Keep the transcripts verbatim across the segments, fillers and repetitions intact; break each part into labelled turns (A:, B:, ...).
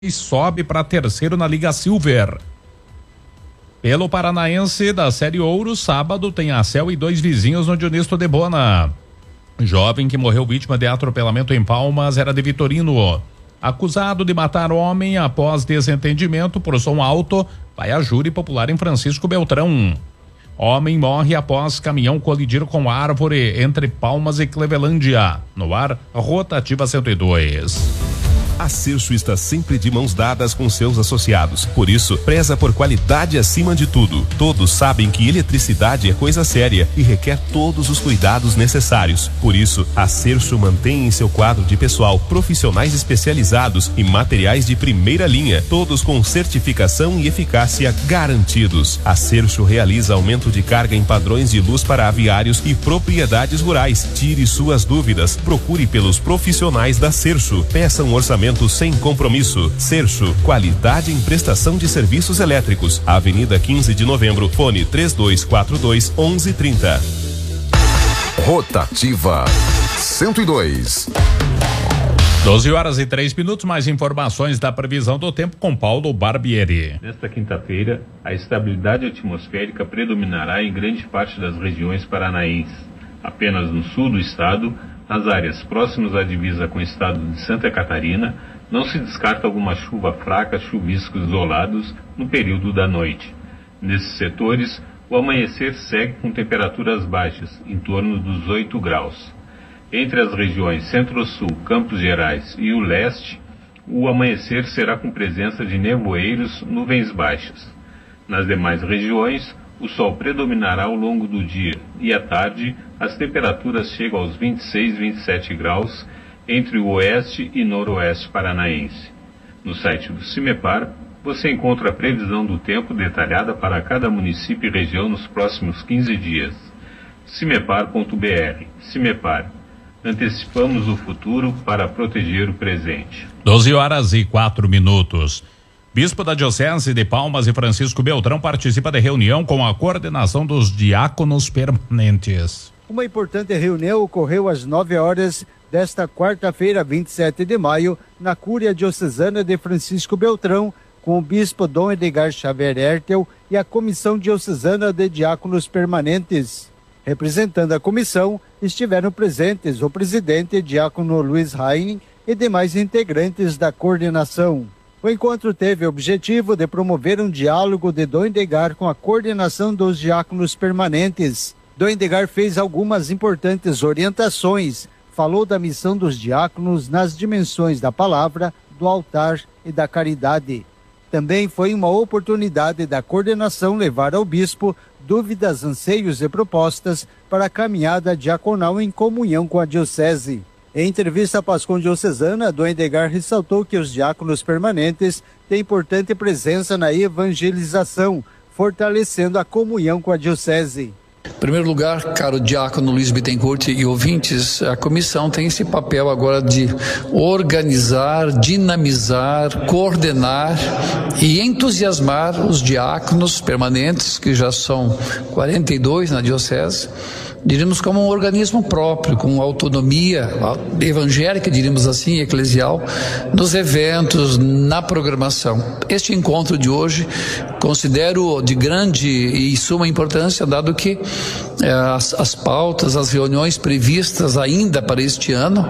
A: e sobe para terceiro na Liga Silver. Pelo Paranaense da Série Ouro, sábado tem a Cel e dois vizinhos no Dionisto de Bona. Jovem que morreu vítima de atropelamento em Palmas era de Vitorino. Acusado de matar homem após desentendimento por som alto, vai a júri popular em Francisco Beltrão. Homem morre após caminhão colidir com árvore entre Palmas e Clevelândia. No ar, Rotativa cento e dois.
B: A Serço está sempre de mãos dadas com seus associados. Por isso, preza por qualidade acima de tudo. Todos sabem que eletricidade é coisa séria e requer todos os cuidados necessários. Por isso, a Serço mantém em seu quadro de pessoal profissionais especializados e materiais de primeira linha, todos com certificação e eficácia garantidos. A Serço realiza aumento de carga em padrões de luz para aviários e propriedades rurais. Tire suas dúvidas. Procure pelos profissionais da Serço. Peça um orçamento sem compromisso. Serço, qualidade em prestação de serviços elétricos. Avenida quinze de novembro, fone três dois quatro dois, onze trinta.
C: Rotativa cento e dois.
A: doze horas e três minutos, mais informações da previsão do tempo com Paulo Barbieri.
D: Nesta quinta-feira, a estabilidade atmosférica predominará em grande parte das regiões paranaenses. Apenas no sul do estado, nas áreas próximas à divisa com o estado de Santa Catarina, não se descarta alguma chuva fraca, chuviscos isolados no período da noite. Nesses setores, o amanhecer segue com temperaturas baixas, em torno dos oito graus. Entre as regiões Centro-Sul, Campos Gerais e o Leste, o amanhecer será com presença de nevoeiros, nuvens baixas. Nas demais regiões, o sol predominará ao longo do dia e à tarde as temperaturas chegam aos vinte e seis, vinte e sete graus entre o oeste e noroeste paranaense. No site do CIMEPAR, você encontra a previsão do tempo detalhada para cada município e região nos próximos quinze dias. cimepar ponto br. CIMEPAR. Antecipamos o futuro para proteger o presente.
A: doze horas e quatro minutos. Bispo da Diocese de Palmas e Francisco Beltrão participa da reunião com a coordenação dos diáconos permanentes.
E: Uma importante reunião ocorreu às nove horas desta quarta-feira, vinte e sete de maio, na Cúria Diocesana de Francisco Beltrão, com o bispo Dom Edgar Xavier Hertel e a Comissão Diocesana de Diáconos Permanentes. Representando a comissão, estiveram presentes o presidente diácono Luiz Rain e demais integrantes da coordenação. O encontro teve o objetivo de promover um diálogo de Dom Edgar com a coordenação dos diáconos permanentes. Dom Edgar fez algumas importantes orientações, falou da missão dos diáconos nas dimensões da palavra, do altar e da caridade. Também foi uma oportunidade da coordenação levar ao bispo dúvidas, anseios e propostas para a caminhada diaconal em comunhão com a diocese. Em entrevista à Pascom Diocesana, Dom Edgar ressaltou que os diáconos permanentes têm importante presença na evangelização, fortalecendo a comunhão com a diocese.
F: Em primeiro lugar, caro diácono Luiz Bittencourt e ouvintes, a comissão tem esse papel agora de organizar, dinamizar, coordenar e entusiasmar os diáconos permanentes, que já são quarenta e dois na diocese, diríamos como um organismo próprio, com autonomia evangélica, diríamos assim, eclesial, nos eventos, na programação. Este encontro de hoje considero de grande e suma importância, dado que eh, as, as pautas, as reuniões previstas ainda para este ano,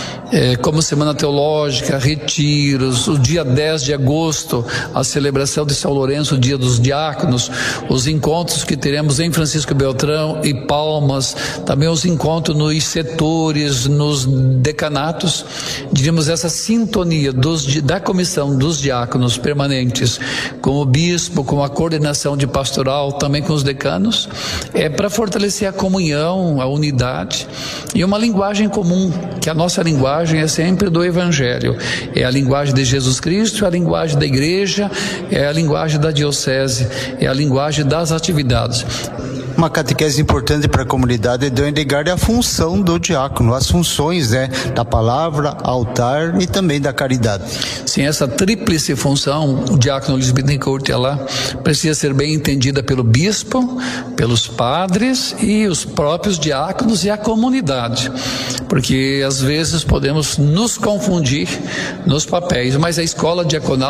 F: É, como Semana Teológica, retiros, o dia dez de agosto, a celebração de São Lourenço, o Dia dos Diáconos, os encontros que teremos em Francisco Beltrão e Palmas, também os encontros nos setores, nos decanatos, diríamos essa sintonia dos, da comissão dos diáconos permanentes com o bispo, com a coordenação de pastoral, também com os decanos, é para fortalecer a comunhão, a unidade e uma linguagem comum, que a nossa linguagem é sempre do Evangelho, é a linguagem de Jesus Cristo, é a linguagem da igreja, é a linguagem da diocese, é a linguagem das atividades.
E: Uma catequese importante para a comunidade do Edgar é a função do diácono, as funções, né, da palavra, altar e também da caridade.
F: Sim, essa tríplice função, o diácono Luiz Bittencourt, ela precisa ser bem entendida pelo bispo, pelos padres e os próprios diáconos e a comunidade, porque às vezes podemos nos confundir nos papéis, mas a escola diaconal